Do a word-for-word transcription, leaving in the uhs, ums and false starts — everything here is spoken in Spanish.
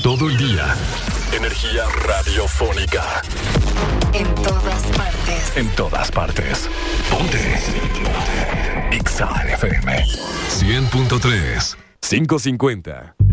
todo el día. Energía radiofónica. En todas partes. En todas partes. Ponte. Ponte. X A F M. cien punto tres. cinco cincuenta.